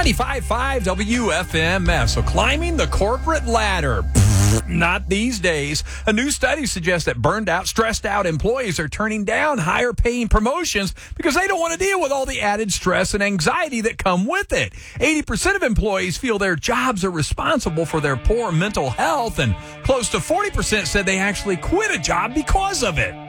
95.5 WFMS. So climbing the corporate ladder. Not these days. A new study suggests that burned out, stressed out employees are turning down higher paying promotions because they don't want to deal with all the added stress and anxiety that come with it. 80% of employees feel their jobs are responsible for their poor mental health, and close to 40% said they actually quit a job because of it.